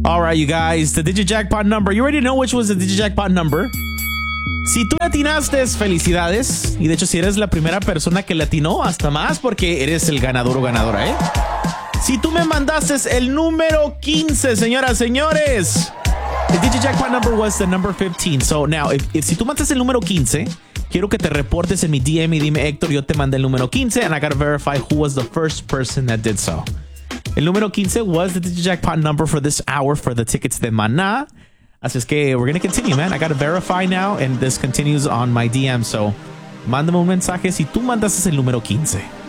All right, you guys, the Digijackpot number. You already know which was the Digijackpot number. Si tú atinaste, felicidades. Y de hecho, si eres la primera persona que le atinó, hasta más porque eres el ganador o ganadora, ¿eh? Si tú me mandaste el número 15, señoras, señores. The Digijackpot number was the number 15. So now, si tú mandas el número 15, quiero que te reportes en mi DM y dime, Héctor, yo te mandé el número 15 and I gotta verify who was the first person that did so. El número 15 was the Digijackpot number for this hour for the tickets de Maná. Así es que we're going to continue, man. I got to verify now, and this continues on my DM. So, mándame un mensaje si tú mandaste el número 15.